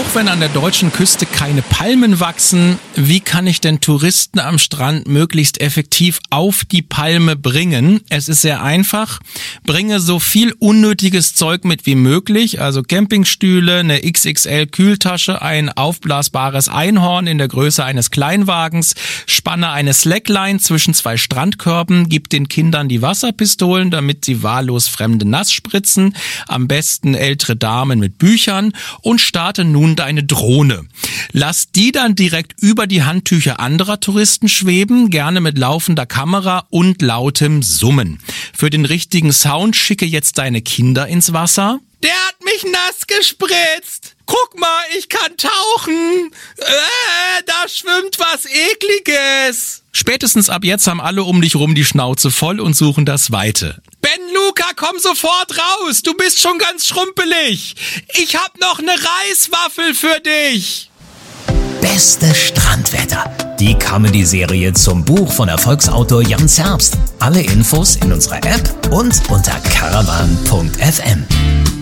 wenn an der deutschen Küste keine Palmen wachsen, wie kann ich denn Touristen am Strand möglichst effektiv auf die Palme bringen? Es ist sehr einfach. Bringe so viel unnötiges Zeug mit wie möglich, also Campingstühle, eine XXL-Kühltasche, ein aufblasbares Einhorn in der Größe eines Kleinwagens, spanne eine Slackline zwischen 2 Strandkörben, gib den Kindern die Wasserpistolen, damit sie wahllos Fremde nass spritzen, am besten ältere Damen mit Büchern und starte nun deine Drohne. Lass die dann direkt über die Handtücher anderer Touristen schweben, gerne mit laufender Kamera und lautem Summen. Für den richtigen Sound schicke jetzt deine Kinder ins Wasser. Der hat mich nass gespritzt. Guck mal, ich kann tauchen. Da schwimmt was Ekliges. Spätestens ab jetzt haben alle um dich rum die Schnauze voll und suchen das Weite. Ben Luca, komm sofort raus. Du bist schon ganz schrumpelig. Ich hab noch eine Reiswaffel für dich. Beste Strandwetter. Die Comedy-Serie zum Buch von Erfolgsautor Jan Zerbst. Alle Infos in unserer App und unter caravan.fm.